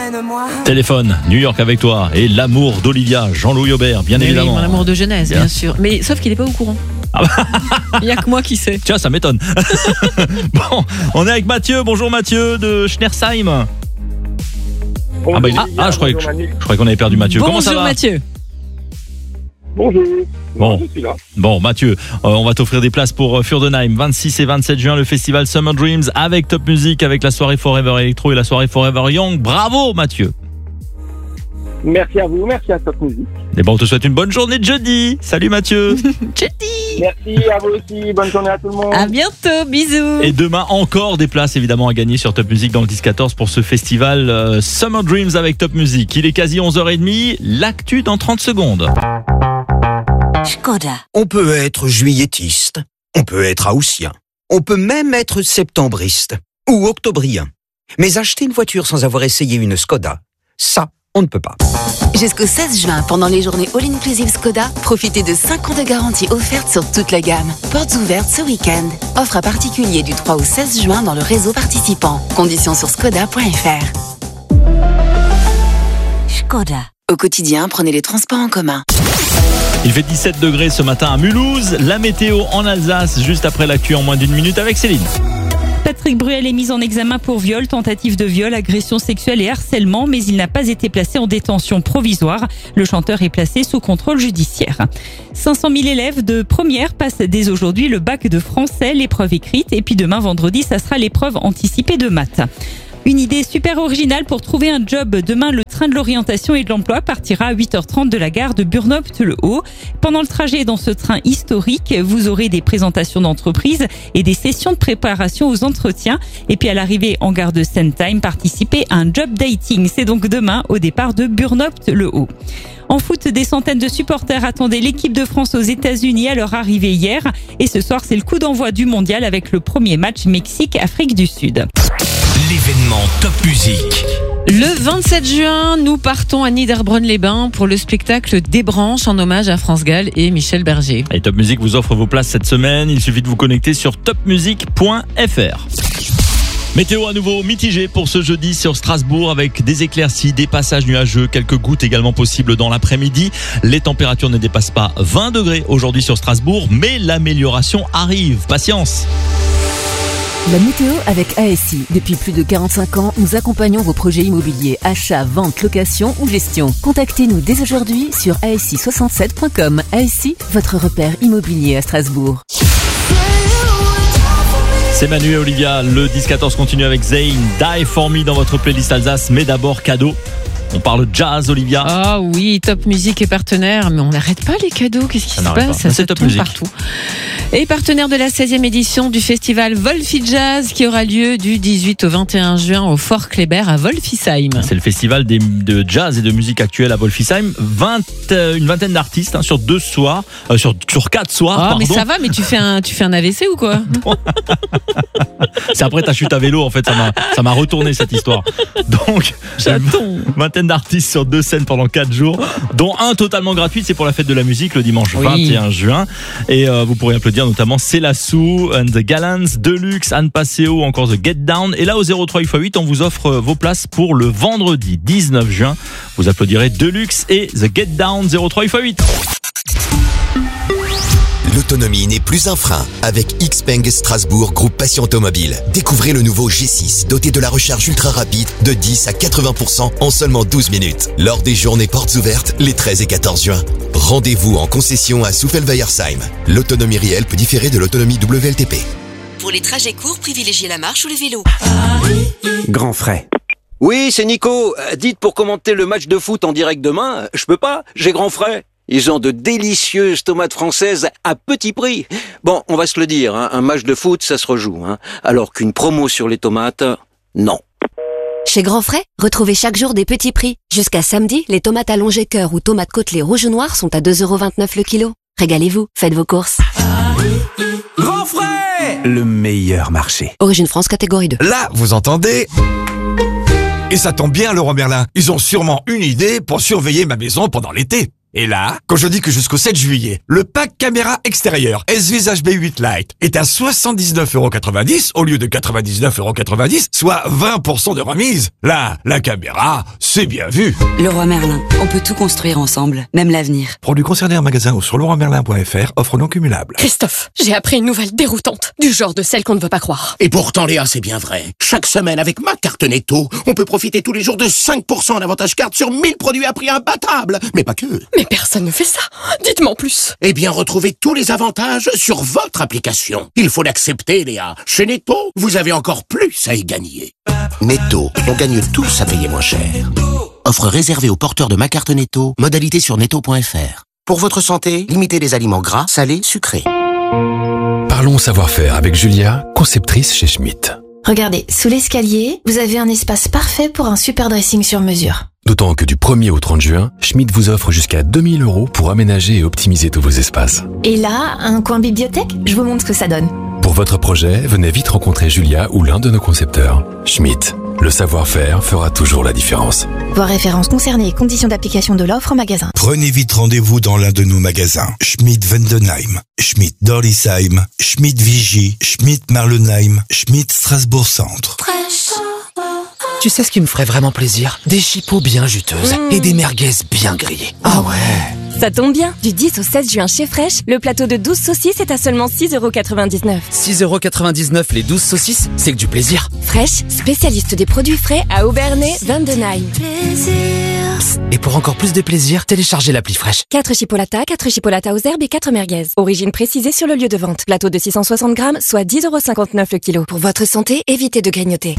Téléphone, New York avec toi et l'amour d'Olivia, Jean-Louis Aubert, bien évidemment. Oui, mon amour de jeunesse, bien sûr. Mais sauf qu'il n'est pas au courant. Il n'y a que moi qui sais. Tiens, ça m'étonne. Bon, on est avec Mathieu. Bonjour Mathieu de Schnersheim. Bonjour, je croyais qu'on avait perdu Mathieu. Comment ça va Mathieu. Bonjour. Bon. Je suis là. Bon Mathieu, on va t'offrir des places pour Furdenheim, 26 et 27 juin, le festival Summer Dreams avec Top Music, avec la soirée Forever Electro et la soirée Forever Young. Bravo Mathieu. Merci à vous, merci à Top Music. Et bon, on te souhaite une bonne journée de jeudi. Salut Mathieu. Jeudi. Merci à vous aussi, bonne journée à tout le monde. À bientôt, bisous. Et demain encore des places évidemment à gagner sur Top Music dans le 10-14 pour ce festival Summer Dreams avec Top Music. Il est quasi 11h30, l'actu dans 30 secondes. Skoda. On peut être juilletiste, on peut être haussien, on peut même être septembriste ou octobrien. Mais acheter une voiture sans avoir essayé une Skoda, ça, on ne peut pas. Jusqu'au 16 juin, pendant les journées All-Inclusive Skoda, profitez de 5 ans de garantie offerte sur toute la gamme. Portes ouvertes ce week-end. Offre à particulier du 3 au 16 juin dans le réseau participant. Conditions sur skoda.fr. Skoda. Au quotidien, prenez les transports en commun. Il fait 17 degrés ce matin à Mulhouse. La météo en Alsace, juste après l'actu en moins d'une minute avec Céline. Patrick Bruel est mis en examen pour viol, tentative de viol, agression sexuelle et harcèlement, mais il n'a pas été placé en détention provisoire. Le chanteur est placé sous contrôle judiciaire. 500 000 élèves de première passent dès aujourd'hui le bac de français, l'épreuve écrite, et puis demain vendredi, ça sera l'épreuve anticipée de maths. Une idée super originale pour trouver un job. Demain, le train de l'orientation et de l'emploi partira à 8h30 de la gare de Burnopt-le-Haut. Pendant le trajet dans ce train historique, vous aurez des présentations d'entreprises et des sessions de préparation aux entretiens. Et puis à l'arrivée en gare de Sentheim, participez à un job dating. C'est donc demain au départ de Burnopt-le-Haut. En foot, des centaines de supporters attendaient l'équipe de France aux États-Unis à leur arrivée hier. Et ce soir, c'est le coup d'envoi du mondial avec le premier match Mexique-Afrique du Sud. L'événement Top Music. Le 27 juin, nous partons à Niederbronn-les-Bains pour le spectacle Des branches en hommage à France Gall et Michel Berger. Et Top Music vous offre vos places cette semaine. Il suffit de vous connecter sur topmusic.fr. Météo à nouveau mitigée pour ce jeudi sur Strasbourg avec des éclaircies, des passages nuageux, quelques gouttes également possibles dans l'après-midi. Les températures ne dépassent pas 20 degrés aujourd'hui sur Strasbourg, mais l'amélioration arrive. Patience. La météo avec ASI. Depuis plus de 45 ans, nous accompagnons vos projets immobiliers, achats, ventes, location ou gestion. Contactez-nous dès aujourd'hui sur asi67.com. ASI, votre repère immobilier à Strasbourg. C'est Manu et Olivia, le 10-14 continue avec Zayn, Die For Me dans votre playlist Alsace, mais d'abord cadeau. On parle jazz, Olivia. Ah oui, Top Music est partenaire, mais on n'arrête pas les cadeaux. Qu'est-ce qui se passe? Ça se tombe partout. Et partenaire de la 16e édition du festival Wolfi Jazz qui aura lieu du 18 au 21 juin au Fort Kléber à Wolfisheim. C'est le festival de jazz et de musique actuelle à Wolfisheim. Une vingtaine d'artistes sur 2 soirs, sur 4 soirs. Ah, pardon. mais ça va, mais tu fais un AVC ou quoi? C'est après ta chute à vélo, en fait, ça m'a retourné cette histoire. Donc, chaton. Vingtaine d'artistes sur 2 scènes pendant 4 jours, dont un totalement gratuit, c'est pour la fête de la musique le dimanche 21 juin. Et vous pourrez applaudir notamment Célassou, and the Gallants, Deluxe, Anne Passeo, encore The Get Down. Et là, au 03 x8, on vous offre vos places pour le vendredi 19 juin. Vous applaudirez Deluxe et The Get Down, 03 x8. L'autonomie n'est plus un frein avec Xpeng Strasbourg Groupe Passion Automobile. Découvrez le nouveau G6 doté de la recharge ultra rapide de 10 à 80% en seulement 12 minutes. Lors des journées portes ouvertes les 13 et 14 juin. Rendez-vous en concession à Souffelweyersheim. L'autonomie réelle peut différer de l'autonomie WLTP. Pour les trajets courts, privilégiez la marche ou le vélo. Grand frais. Oui, c'est Nico. Dites pour commenter le match de foot en direct demain, je peux pas, j'ai grand frais. Ils ont de délicieuses tomates françaises à petit prix. Bon, on va se le dire, un match de foot, ça se rejoue. Alors qu'une promo sur les tomates, non. Chez Grand Frais, retrouvez chaque jour des petits prix. Jusqu'à samedi, les tomates allongées cœur ou tomates côtelées rouge ou noir sont à 2,29€ le kilo. Régalez-vous, faites vos courses. Grand Frais, le meilleur marché. Origine France, catégorie 2. Là, vous entendez ? Et ça tombe bien, Leroy Merlin. Ils ont sûrement une idée pour surveiller ma maison pendant l'été. Et là, quand je dis que jusqu'au 7 juillet, le pack caméra extérieure S-Vis HB8 Lite est à 79,90€ au lieu de 99,90€, soit 20% de remise. Là, la caméra, c'est bien vu. Leroy Merlin, on peut tout construire ensemble, même l'avenir. Produits concernés en magasin ou sur leroymerlin.fr, offre non cumulable. Christophe, j'ai appris une nouvelle déroutante, du genre de celle qu'on ne veut pas croire. Et pourtant, Léa, c'est bien vrai. Chaque semaine, avec ma carte Netto, on peut profiter tous les jours de 5% en avantage carte sur 1000 produits à prix imbattable. Mais pas que. Mais personne ne fait ça. Dites-moi en plus. Eh bien, retrouvez tous les avantages sur votre application. Il faut l'accepter, Léa. Chez Netto, vous avez encore plus à y gagner. Netto, on gagne tous à payer moins cher. Offre réservée aux porteurs de ma carte Netto. Modalité sur netto.fr. Pour votre santé, limitez les aliments gras, salés, sucrés. Parlons savoir-faire avec Julia, conceptrice chez Schmitt. Regardez, sous l'escalier, vous avez un espace parfait pour un super dressing sur mesure. D'autant que du 1er au 30 juin, Schmitt vous offre jusqu'à 2000 € pour aménager et optimiser tous vos espaces. Et là, un coin bibliothèque, je vous montre ce que ça donne. Pour votre projet, venez vite rencontrer Julia ou l'un de nos concepteurs. Schmitt, le savoir-faire fera toujours la différence. Voir références concernées et conditions d'application de l'offre en magasin. Prenez vite rendez-vous dans l'un de nos magasins. Schmitt Vendenheim, Schmitt Dorlisheim, Schmitt Vigy, Schmitt Marlenheim, Schmitt Strasbourg Centre. Tu sais ce qui me ferait vraiment plaisir? Des chipots bien juteuses et des merguez bien grillées. Ah ouais! Ça tombe bien. Du 10 au 16 juin chez Fresh, le plateau de 12 saucisses est à seulement 6,99€. 6,99€ les 12 saucisses, c'est que du plaisir. Fresh, spécialiste des produits frais à Aubernais, Vendenheim. Et pour encore plus de plaisir, téléchargez l'appli Fresh. 4 chipolatas, 4 chipolatas aux herbes et 4 merguez. Origine précisée sur le lieu de vente. Plateau de 660 grammes, soit 10,59€ le kilo. Pour votre santé, évitez de grignoter.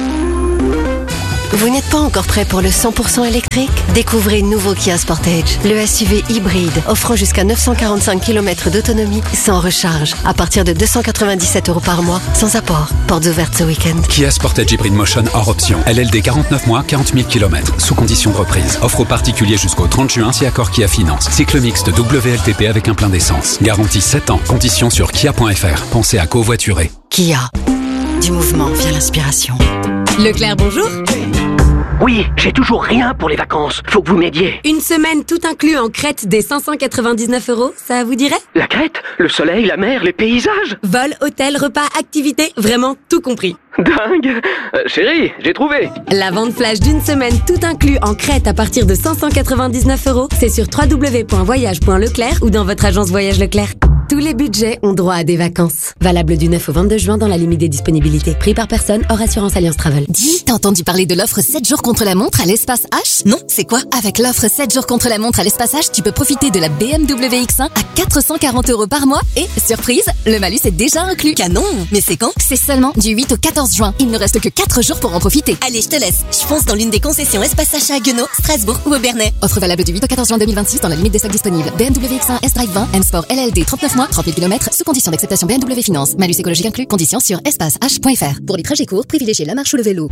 Vous n'êtes pas encore prêt pour le 100% électrique? Découvrez nouveau Kia Sportage, le SUV hybride offrant jusqu'à 945 km d'autonomie sans recharge, à partir de 297€ par mois, sans apport. Portes ouvertes ce week-end. Kia Sportage Hybrid Motion hors option. LLD 49 mois, 40 000 km, sous condition de reprise. Offre aux particuliers jusqu'au 30 juin si accord Kia Finance. Cycle mixte WLTP avec un plein d'essence. Garantie 7 ans. Conditions sur kia.fr. Pensez à covoiturer. Kia. Du mouvement vient l'inspiration. Leclerc, bonjour. Oui, j'ai toujours rien pour les vacances. Faut que vous m'aidiez. Une semaine tout inclus en Crète des 599€, ça vous dirait? La Crète, le soleil, la mer, les paysages. Vol, hôtel, repas, activités, vraiment tout compris. Dingue. Chérie, j'ai trouvé. La vente flash d'une semaine tout inclus en Crète à partir de 599€, c'est sur www.voyage.leclerc ou dans votre agence Voyage Leclerc. Tous les budgets ont droit à des vacances. Valable du 9 au 22 juin dans la limite des disponibilités. Prix par personne, hors assurance Alliance Travel. Dis, t'as entendu parler de l'offre 7 jours contre la montre à l'espace H? Non, c'est quoi? Avec l'offre 7 jours contre la montre à l'espace H, tu peux profiter de la BMW X1 à 440€ par mois et, surprise, le malus est déjà inclus. Canon! Mais c'est quand? C'est seulement du 8 au 14 juin. Il ne reste que 4 jours pour en profiter. Allez, je te laisse. Je fonce dans l'une des concessions espace H à Haguenau, Strasbourg ou Aubernais. Offre valable du 8 au 14 juin 2026 dans la limite des stocks disponibles. BMW X1 S-Drive 20, M-Sport LLD 39 mois, 30 000 km, sous condition d'acceptation BMW Finance. Malus écologique inclus, conditions sur espace-h.fr. Pour les trajets courts, privilégiez la marche ou le vélo.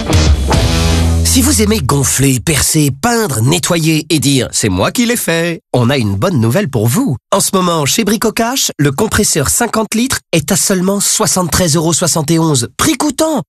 Si vous aimez gonfler, percer, peindre, nettoyer et dire « c'est moi qui l'ai fait », on a une bonne nouvelle pour vous. En ce moment, chez Bricocash, le compresseur 50 litres est à seulement 73,71€. Prix coûtant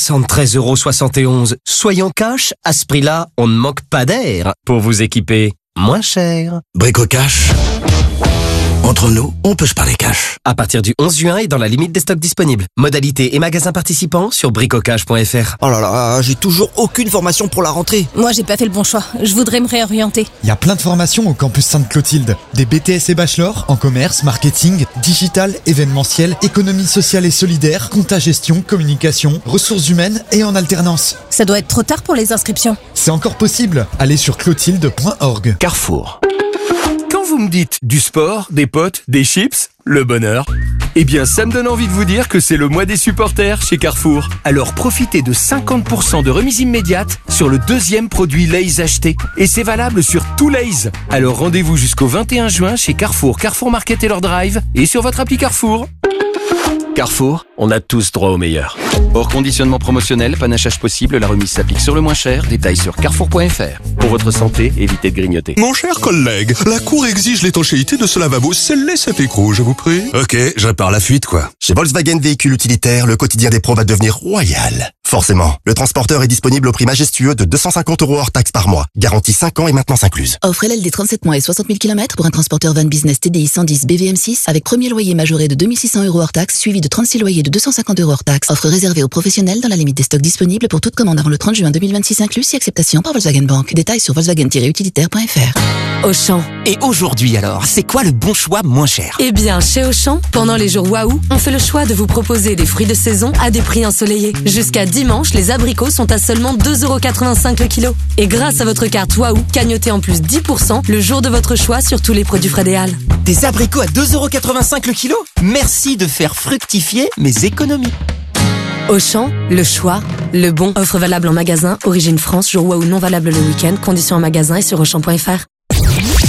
73,71€. Soyons cash, à ce prix-là, on ne manque pas d'air pour vous équiper moins cher. Bricocash. Entre nous, on peut se parler cash. À partir du 11 juin et dans la limite des stocks disponibles. Modalités et magasins participants sur bricocash.fr. Oh là là, j'ai toujours aucune formation pour la rentrée. Moi, j'ai pas fait le bon choix. Je voudrais me réorienter. Il y a plein de formations au campus Sainte-Clotilde. Des BTS et bachelors en commerce, marketing, digital, événementiel, économie sociale et solidaire, compta gestion, communication, ressources humaines et en alternance. Ça doit être trop tard pour les inscriptions. C'est encore possible. Allez sur clotilde.org. Carrefour. Quand vous me dites du sport, des potes, des chips, le bonheur, eh bien ça me donne envie de vous dire que c'est le mois des supporters chez Carrefour. Alors profitez de 50% de remise immédiate sur le deuxième produit Lay's acheté. Et c'est valable sur tout Lay's. Alors rendez-vous jusqu'au 21 juin chez Carrefour, Carrefour Market et leur Drive et sur votre appli Carrefour. Carrefour, On a tous droit au meilleur. Hors conditionnement promotionnel, panachage possible, la remise s'applique sur le moins cher. Détails sur carrefour.fr. Pour votre santé, évitez de grignoter. Mon cher collègue, la Cour exige l'étanchéité de ce lavabo. Scellez cet écrou, je vous prie. Ok, je répare la fuite, quoi. Chez Volkswagen Véhicules Utilitaires, le quotidien des pros va devenir royal. Forcément, le transporteur est disponible au prix majestueux de 250 € hors taxe par mois. Garantie 5 ans et maintenance incluse. Offre LLD 37 mois et 60 000 km pour un transporteur van business TDI 110 BVM6 avec premier loyer majoré de 2600 € hors taxe suivi de 36 loyers de 250 € hors taxe. Offre réservée aux professionnels dans la limite des stocks disponibles pour toute commande avant le 30 juin 2026 inclus si acceptation par Volkswagen Bank. Détails sur volkswagen-utilitaire.fr. Auchan. Et aujourd'hui alors, c'est quoi le bon choix moins cher? Eh bien, chez Auchan, pendant les jours Waouh, on fait le choix de vous proposer des fruits de saison à des prix ensoleillés. Jusqu'à dimanche, les abricots sont à seulement 2,85 € le kilo. Et grâce à votre carte Waouh, cagnotez en plus 10% le jour de votre choix sur tous les produits Frédéal. Des abricots à 2,85 € le kilo? Merci de faire fructifier mes économies. Auchan, le choix, le bon. Offre valable en magasin, origine France, jour Waouh non valable le week-end. Conditions en magasin et sur Auchan.fr.